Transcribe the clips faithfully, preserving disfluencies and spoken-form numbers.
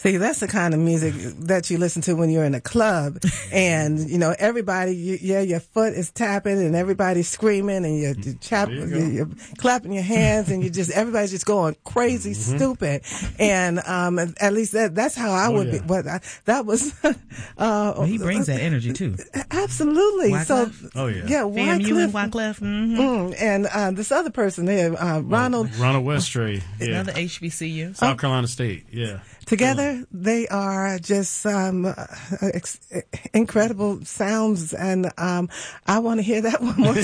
See, that's the kind of music that you listen to when you're in a club, and you know everybody. You, yeah, your foot is tapping, and everybody's screaming, and you're, you're, chap- you you're, you're clapping your hands, and you just everybody's just going crazy, mm-hmm. stupid. And um, at least that that's how I oh, would yeah. be. But I, that was. uh, well, he brings that energy too. Absolutely. Wyclef? So, oh yeah, yeah, F A M U and Wyclef, mm-hmm. mm, and uh, this other person there, uh, Ronald oh, Ronald Westray, yeah. another H B C U, South oh. Carolina State, yeah. Together, they are just um, ex- incredible sounds, and um, I want to hear that one more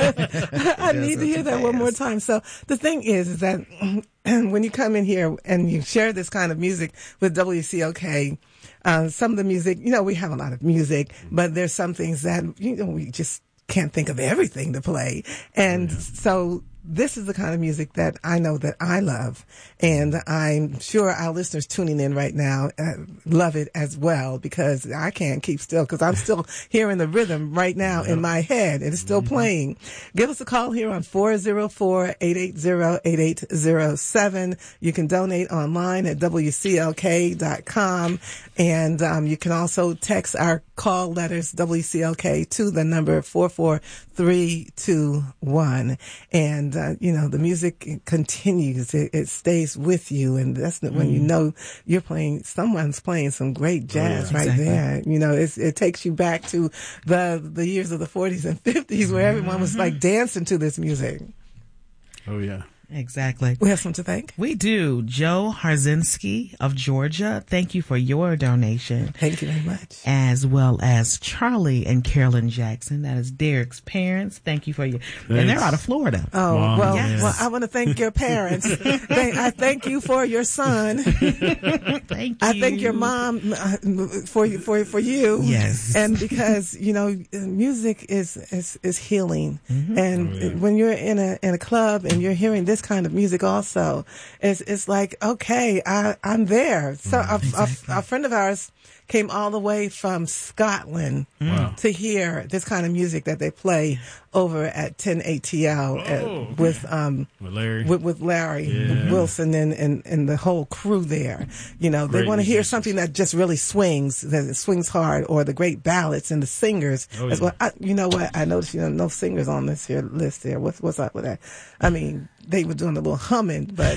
time. I need to hear that one more time. So the thing is, is that when you come in here and you share this kind of music with W C L K, uh, some of the music, you know, we have a lot of music, but there's some things that, you know, we just can't think of everything to play. And yeah. so this is the kind of music that I know that I love, and I'm sure our listeners tuning in right now uh, love it as well, because I can't keep still because I'm still hearing the rhythm right now in my head, and it's still mm-hmm. playing. Give us a call here on four oh four, eight eight zero, eight eight zero seven. You can donate online at W C L K dot com, and um, you can also text our call letters W C L K to the number four four three two one. And Uh, you know, the music continues. It, it stays with you. And that's the, mm. when you know you're playing, someone's playing some great jazz oh, yeah. right exactly. there. You know, it's, it takes you back to the, the years of the forties and fifties where mm-hmm. everyone was like dancing to this music. Oh, yeah. Exactly. We have some to thank. We do. Joe Harzinski of Georgia, thank you for your donation. Thank you very much. As well as Charlie and Carolyn Jackson. That is Derek's parents. Thank you for your, Thanks. And they're out of Florida. Oh, Mom, well, yes. well, I want to thank your parents. thank, I thank you for your son. Thank you. I thank your mom uh, for you, for, for you. Yes. And because, you know, music is, is, is healing. Mm-hmm. And oh, yeah. when you're in a, in a club and you're hearing this kind of music also, it's it's like, okay, I, I'm there. So a, exactly. a, a friend of ours came all the way from Scotland wow. to hear this kind of music that they play over at ten A T L oh, at, okay. with um with Larry, with, with Larry yeah. Wilson and, and, and the whole crew there. You know, they want to hear something that just really swings, that it swings hard, or the great ballads and the singers. Oh, as yeah. well. I, you know what? I noticed you know no singers on this here list there. What's what's up with that? I mean, they were doing a little humming, but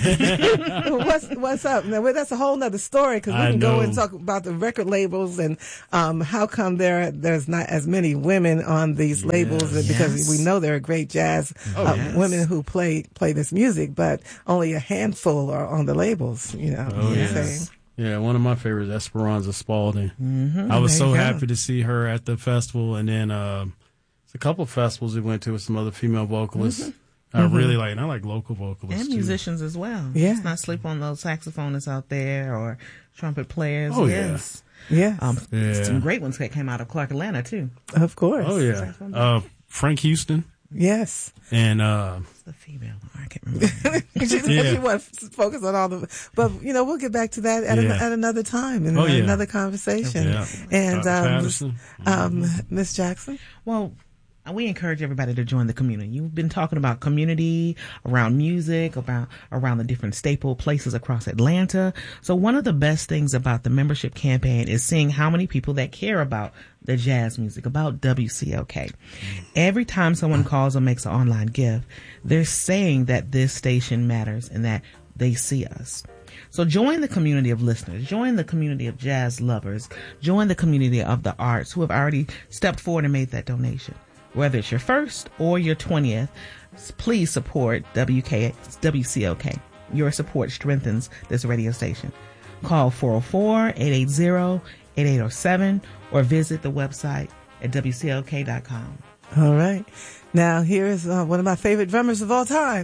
what's what's up? Now, well, that's a whole nother story, because we I can know. go and talk about the record labels and um, how come there there's not as many women on these yes. labels, yes. because we know there are great jazz oh, uh, yes. women who play play this music, but only a handful are on the labels. You know, oh, what yes. I'm saying? Yeah, one of my favorites, Esperanza Spalding. Mm-hmm. I was There so you go. happy to see her at the festival, and then uh, a couple of festivals we went to with some other female vocalists. Mm-hmm. I Mm-hmm. really like, and I like local vocalists And too. musicians as well. Yeah. Let's not sleep on those saxophonists out there or trumpet players. Oh, yes. Yeah, Um, Yeah. Some great ones that came out of Clark, Atlanta, too. of course. Oh yeah, uh, Frank Houston Yes. and uh, It's the female. I can't remember. she, Yeah. she want to focus on all the, but you know, we'll get back to that at, Yeah. an, at another time in Oh, yeah. another conversation. yeah. And Doctor um, Patterson. um, Miss Jackson. Well, we encourage everybody to join the community. You've been talking about community around music, about around the different staple places across Atlanta. So one of the best things about the membership campaign is seeing how many people that care about the jazz music, about W C L K. Every time someone calls or makes an online gift, they're saying that this station matters and that they see us. So join the community of listeners, join the community of jazz lovers, join the community of the arts who have already stepped forward and made that donation. Whether it's your first or your twentieth, please support W K, W C L K. Your support strengthens this radio station. Call four oh four, eight eight zero, eight eight zero seven or visit the website at W C L K dot com. All right. Now, here is uh, one of my favorite drummers of all time,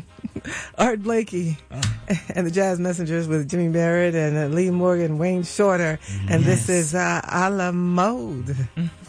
Art Blakey, oh. and the Jazz Messengers with Jimmy Barrett and uh, Lee Morgan, Wayne Shorter. Yes. And this is uh, a la mode.